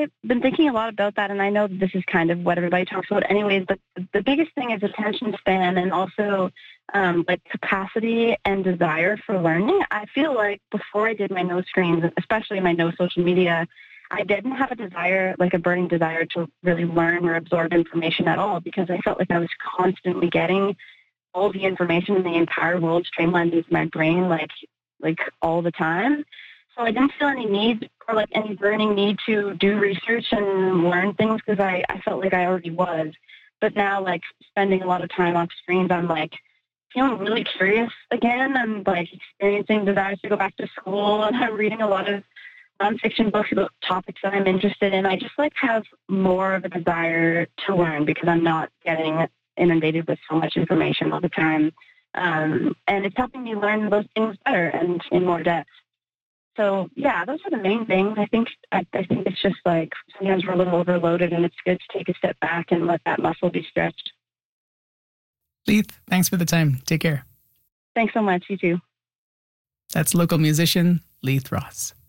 I've been thinking a lot about that, and I know this is kind of what everybody talks about anyways, but the biggest thing is attention span and also like capacity and desire for learning. I feel like before I did my no screens, especially my no social media, I didn't have a desire, like a burning desire to really learn or absorb information at all, because I felt like I was constantly getting all the information in the entire world streamlined into my brain, like all the time. So I didn't feel any need or like any burning need to do research and learn things, because I felt like I already was. But now, like spending a lot of time off screens, I'm like feeling really curious again. I'm like experiencing desires to go back to school, and I'm reading a lot of nonfiction books about topics that I'm interested in. I just like have more of a desire to learn because I'm not getting inundated with so much information all the time. And it's helping me learn those things better and in more depth. So yeah, those are the main things. I think it's just like sometimes we're a little overloaded, and it's good to take a step back and let that muscle be stretched. Leith, thanks for the time. Take care. Thanks so much. You too. That's local musician Leith Ross.